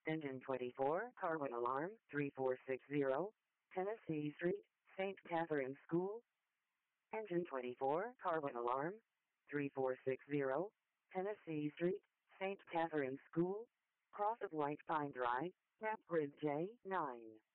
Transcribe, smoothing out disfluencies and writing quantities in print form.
Engine 24, car with alarm, 3460, Tennessee Street, St. Catherine School. Engine 24, car with alarm, 3460, Tennessee Street, St. Catherine School, cross of White Pine Drive, Map Grid J9.